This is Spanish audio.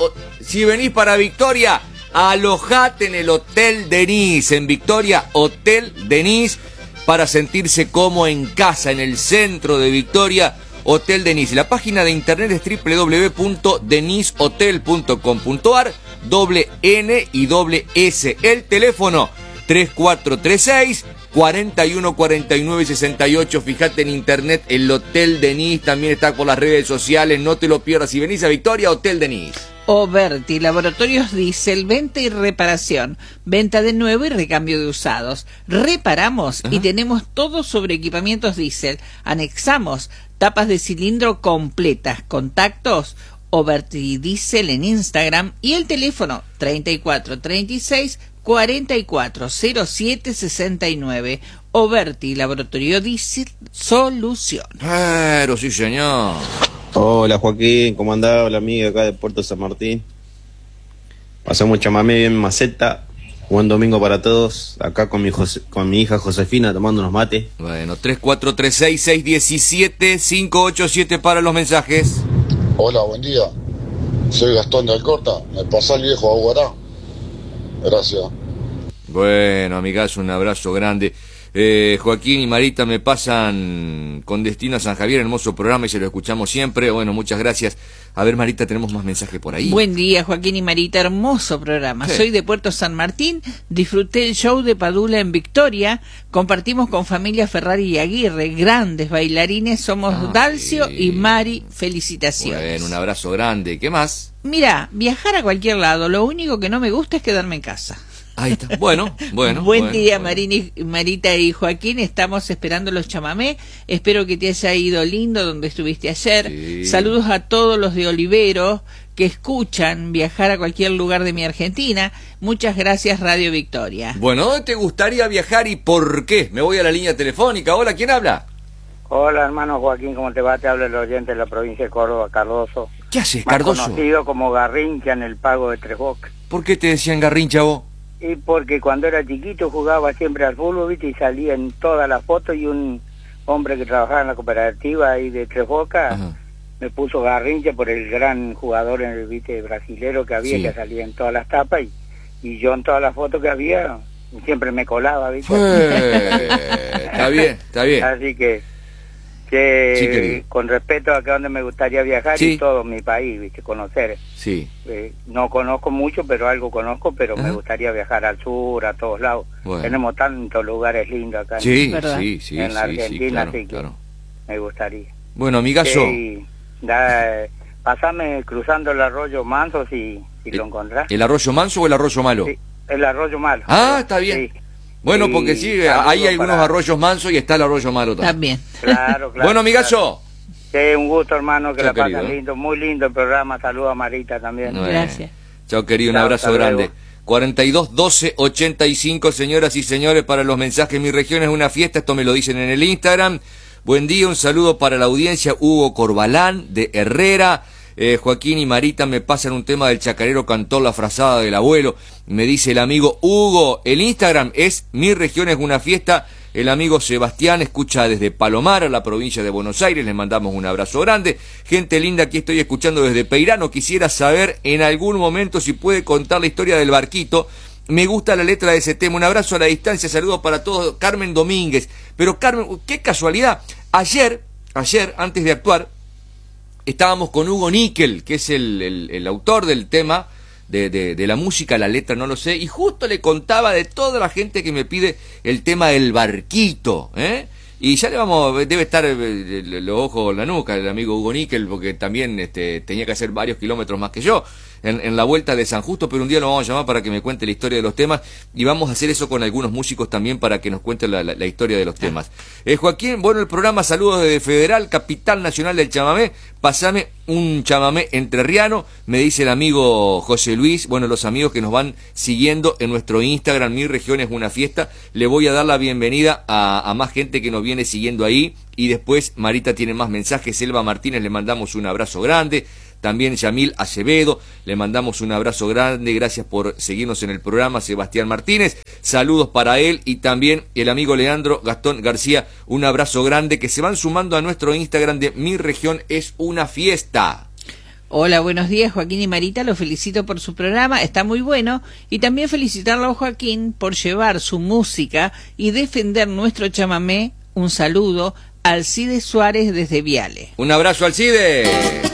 si venís para Victoria, alojate en el Hotel Denise, en Victoria, Hotel Denise, para sentirse como en casa, en el centro de Victoria, Hotel Denise. La página de internet es www.denisehotel.com.ar, doble N y doble S. El teléfono 3436 41 49 68. Fíjate en internet, el Hotel Denise también está por las redes sociales, no te lo pierdas. Si venís a Victoria, Hotel Denise. Oberti, Laboratorios Diesel, venta y reparación, venta de nuevo y recambio de usados. Reparamos y tenemos todo sobre equipamientos diésel. Anexamos tapas de cilindro completas, contactos Oberti Diesel en Instagram y el teléfono 3436 440769. Oberti, Laboratorio Diesel, solución. Pero sí, señor. Hola Joaquín, ¿cómo andás? Hola amiga acá de Puerto San Martín. Pasamos chamamé bien maceta. Buen domingo para todos. Acá con mi hija Josefina tomando unos mates. Bueno, 3436-617-587 para los mensajes. Hola, buen día. Soy Gastón de Alcorta. Me pasa el viejo Aguará. Gracias. Bueno, amigas, un abrazo grande. Joaquín y Marita me pasan con destino a San Javier, hermoso programa y se lo escuchamos siempre. Bueno, muchas gracias. A ver, Marita, tenemos más mensajes por ahí. Buen día, Joaquín y Marita, hermoso programa. Sí. Soy de Puerto San Martín, disfruté el show de Padula en Victoria, compartimos con familia Ferrari y Aguirre, grandes bailarines, somos Dalcio sí. y Mari, felicitaciones. Bueno, un abrazo grande. ¿Qué más? Mira, viajar a cualquier lado, lo único que no me gusta es quedarme en casa. Ahí está. Bueno. Buen día, Marita y Joaquín. Estamos esperando los chamamé. Espero que te haya ido lindo donde estuviste ayer. Sí. Saludos a todos los de Olivero que escuchan viajar a cualquier lugar de mi Argentina. Muchas gracias, Radio Victoria. Bueno, ¿dónde te gustaría viajar y por qué? Me voy a la línea telefónica. Hola, ¿quién habla? Hola, hermano Joaquín, ¿cómo te va? Te habla el oyente de la provincia de Córdoba, Cardoso. ¿Qué haces, Más Cardoso? conocido como Garrincha en el Pago de Tres Bocas. ¿Por qué te decían Garrincha vos? Y porque cuando era chiquito jugaba siempre al fútbol, ¿viste? Y salía en todas las fotos y un hombre que trabajaba en la cooperativa ahí de Tres Bocas me puso Garrincha por el gran jugador, ¿viste? Brasilero que había, Sí. que salía en todas las tapas y yo en todas las fotos que había siempre me colaba, ¿viste? Está bien. Así que Sí, querido. con respeto a acá donde me gustaría viajar Sí. y todo mi país, ¿viste? Conocer. Sí. No conozco mucho, pero algo conozco, pero me Ajá. gustaría viajar al sur, a todos lados. Bueno. Tenemos tantos lugares lindos acá Sí, ¿verdad? sí, en la Argentina, claro, así que claro. me gustaría. Bueno, amigazo, Pasame cruzando el arroyo Manso si lo encontrás. ¿el arroyo manso o el arroyo malo? Sí, el arroyo malo. Ah, está bien. Sí. Bueno, Y porque sí, saludos hay algunos para- arroyos mansos y está el arroyo malo también. También. Claro. Bueno, amigazo. Claro. Sí, un gusto, hermano, que Chao, la pasen querido. lindo. Muy lindo el programa. Saludos a Marita también. Bueno. Gracias. Chao, querido, un Chao, abrazo hasta grande. luego. 42 12 85, señoras y señores, para los mensajes. Mi región es una fiesta, esto me lo dicen en el Instagram. Buen día, un saludo para la audiencia. Hugo Corbalán, de Herrera. Joaquín y Marita me pasan un tema del chacarero cantor La Frazada del Abuelo. Me dice el amigo Hugo. El Instagram es Mi región es una fiesta. El amigo Sebastián escucha desde Palomar, a la provincia de Buenos Aires. Les mandamos un abrazo grande. Gente linda, aquí estoy escuchando desde Peirano. Quisiera saber en algún momento si puede contar la historia del barquito. Me gusta la letra de ese tema. Un abrazo a la distancia. Saludos para todos. Carmen Domínguez. Pero Carmen, qué casualidad. Ayer, antes de actuar, estábamos con Hugo Níquel, que es el autor del tema, de la música, la letra no lo sé, y justo le contaba de toda la gente que me pide el tema del barquito, y ya debe estar los ojos en la nuca el amigo Hugo Níquel, porque también tenía que hacer varios kilómetros más que yo en la vuelta de San Justo, pero un día lo vamos a llamar para que me cuente la historia de los temas, y vamos a hacer eso con algunos músicos también para que nos cuenten la historia de los temas. Joaquín, bueno, el programa, saludos desde Federal, capital nacional del chamamé. Pasame un chamamé entrerriano, me dice el amigo José Luis. Bueno, los amigos que nos van siguiendo en nuestro Instagram, Mi región es una fiesta, le voy a dar la bienvenida a más gente que nos viene siguiendo ahí, y después Marita tiene más mensajes. Elba Martínez, le mandamos un abrazo grande. También Yamil Acevedo, le mandamos un abrazo grande, gracias por seguirnos en el programa. Sebastián Martínez, saludos para él, y también el amigo Leandro Gastón García, un abrazo grande, que se van sumando a nuestro Instagram de Mi región es una fiesta. Hola, buenos días, Joaquín y Marita, los felicito por su programa, está muy bueno, y también felicitarlo a Joaquín por llevar su música y defender nuestro chamamé. Un saludo, Alcide Suárez desde Viale. Un abrazo, Alcide.